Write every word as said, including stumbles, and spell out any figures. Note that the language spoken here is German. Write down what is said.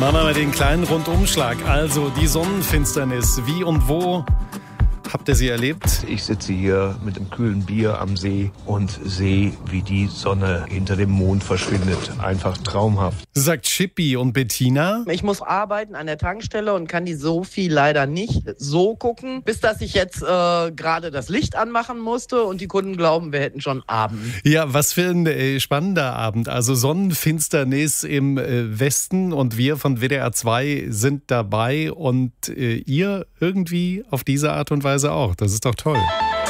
Machen wir mal den kleinen Rundumschlag. Also die Sonnenfinsternis. Wie und wo habt ihr sie erlebt? Ich sitze hier mit einem kühlen Bier am See und sehe, wie die Sonne hinter dem Mond verschwindet. Einfach traumhaft. Sagt Chippy. Und Bettina? Ich muss arbeiten an der Tankstelle und kann die Sophie leider nicht so gucken, bis dass ich jetzt äh, gerade das Licht anmachen musste und die Kunden glauben, wir hätten schon Abend. Ja, was für ein äh, spannender Abend. Also Sonnenfinsternis im äh, Westen und wir von W D R zwei sind dabei und äh, ihr irgendwie auf diese Art und Weise auch. Das ist doch toll.